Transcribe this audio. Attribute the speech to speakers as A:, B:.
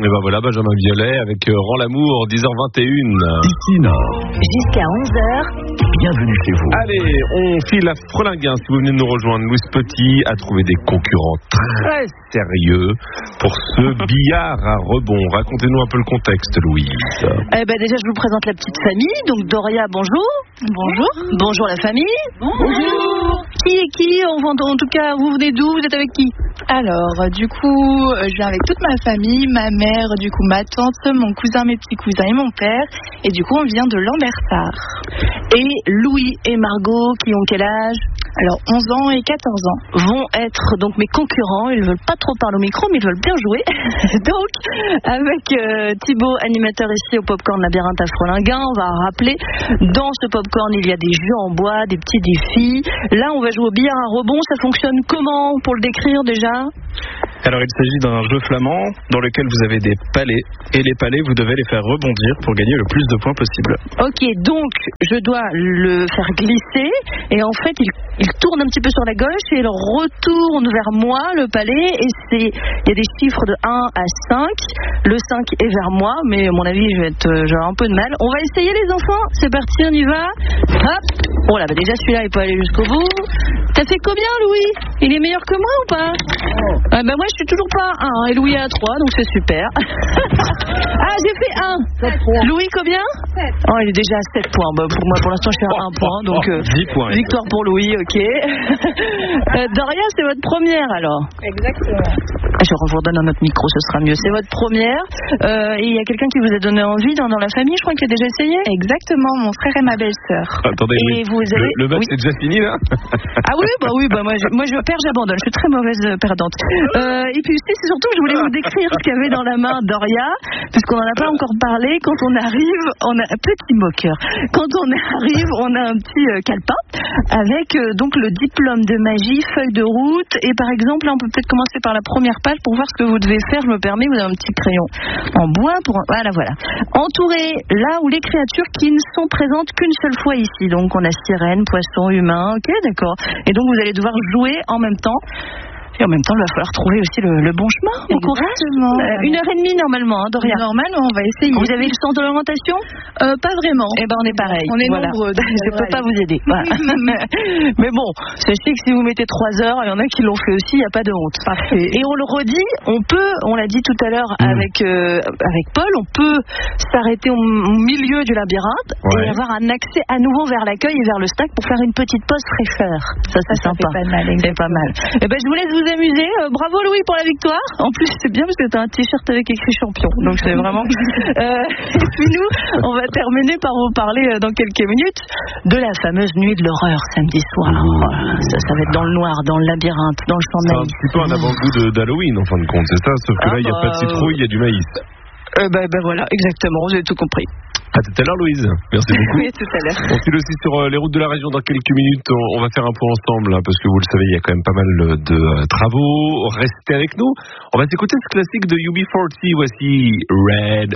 A: Et ben voilà, Benjamin Biolay avec Rends l'amour, 10h21.
B: Ici Nord.
C: Jusqu'à 11h.
B: Bienvenue chez vous.
A: Allez, on file à Frelinguin. Si vous venez de nous rejoindre, Louise Petit a trouvé des concurrents très sérieux pour ce billard à rebond. Racontez-nous un peu le contexte, Louise.
C: Déjà, je vous présente la petite famille. Donc, Doria, bonjour. Bonjour. Bonjour la famille.
D: Bonjour.
C: Qui est qui? En tout cas, vous venez d'où? Vous êtes avec qui?
D: Alors, du coup, je viens avec toute ma famille, ma mère, du coup, ma tante, mon cousin, mes petits cousins et mon père. Et du coup, on vient de Lambersart.
C: Et Louis et Margot, qui ont quel âge?
D: Alors, 11 ans et 14 ans.
C: Vont être donc mes concurrents. Ils ne veulent pas trop parler au micro, mais ils veulent bien jouer. Donc, avec Thibaut, animateur ici au Popcorn Labyrinthe à Frelinguin, on va rappeler, dans ce Popcorn, il y a des jeux en bois, des petits défis. Là, on va jouer au billard à rebond. Ça fonctionne comment, pour le décrire déjà?
E: Alors, il s'agit d'un jeu flamand dans lequel vous avez des palets. Et les palets, vous devez les faire rebondir pour gagner le plus de points possible.
C: Ok, donc je dois le faire glisser. Et en fait, il tourne un petit peu sur la gauche et il retourne vers moi, le palais. Et il y a des chiffres de 1 à 5. Le 5 est vers moi, mais à mon avis, j'aurai un peu de mal. On va essayer, les enfants. C'est parti, on y va. Hop. Oh là, déjà celui-là, il peut aller jusqu'au bout. T'as fait combien, Louis? Il est meilleur que moi ou pas? Moi, je suis toujours pas à 1 et Louis est à 3, donc c'est super. Ah, j'ai fait 1. Louis, combien? 7. Oh, il est déjà à 7 points. Pour moi, pour l'instant, je suis à 1 point, donc
E: 10 points.
C: Victoire pour Louis, ok. Doria, c'est votre première alors?
D: Exactement.
C: Je vous redonne un autre micro, ce sera mieux. C'est votre première. Et il y a quelqu'un qui vous a donné envie dans la famille, je crois, qui a déjà essayé?
D: Exactement, mon frère et ma belle-sœur.
A: Attendez,
C: et vous avez...
A: le match est déjà fini là?
C: Ah oui, moi je perds, j'abandonne. Je suis très mauvaise perdante. Et puis aussi, c'est surtout, je voulais vous décrire ce qu'il y avait dans la main Doria, puisqu'on n'en a pas encore parlé. Quand on arrive, on a un petit moqueur. Quand on arrive, on a un petit calepin avec donc le diplôme de magie, feuille de route. Et par exemple, là, on peut peut-être commencer par la première page pour voir ce que vous devez faire. Je me permets, vous avez un petit crayon en bois pour... Voilà. Entourer là où les créatures qui ne sont présentes qu'une seule fois ici. Donc on a sirène, poisson, humain, ok, d'accord. Et donc vous allez devoir jouer en même temps. Et en même temps, il va falloir trouver aussi le bon chemin.
D: Exactement.
C: 1h30 normalement, Doria.
D: Normalement, on va essayer.
C: Vous avez le sens de l'orientation?
D: Pas vraiment.
C: Eh ben, on est pareil.
D: On est nombreux. Donc
C: je ne peux pas vous aider. Voilà. Mais bon, sachez que si vous mettez 3 heures, il y en a qui l'ont fait aussi, il n'y a pas de honte.
D: Parfait.
C: Et on le redit, on l'a dit tout à l'heure avec Paul, on peut s'arrêter au milieu du labyrinthe et avoir un accès à nouveau vers l'accueil et vers le stack pour faire une petite pause fraîcheur. Ça c'est sympa.
D: Fait pas mal,
C: c'est pas mal. Eh ben, je vous laisse vous amuser. Bravo Louis pour la victoire. En plus, c'est bien parce que tu as un t-shirt avec écrit champion. Donc c'est vraiment... Et puis nous, on va terminer par vous parler dans quelques minutes de la fameuse nuit de l'horreur samedi soir. Ça va être dans le noir, dans le labyrinthe, dans le champ de maïs.
A: C'est un petit peu un avant-goût d'Halloween en fin de compte, c'est ça? Sauf que là, il n'y a pas de citrouille, il y a du maïs.
C: Voilà, exactement, vous avez tout compris.
A: À tout à l'heure, Louise. Merci beaucoup.
C: Oui, tout à l'heure.
A: On file aussi sur les routes de la région dans quelques minutes. On va faire un point ensemble, parce que vous le savez, il y a quand même pas mal de travaux. Restez avec nous. On va s'écouter ce classique de UB40. Voici Red